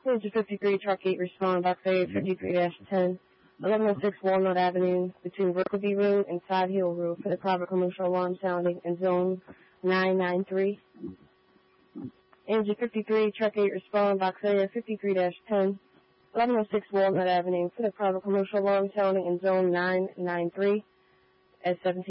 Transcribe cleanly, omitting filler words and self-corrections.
Page 53, Truck 8, respond, box A, 53-10, 1106 Walnut Avenue, between Brooklyn Road and Side Hill Road, for the private commercial alarm sounding in zone 993. Engine 53, Truck 8, respond, box A, 53-10, 1106 Walnut Avenue, for the private commercial alarm sounding in zone 993 at 17.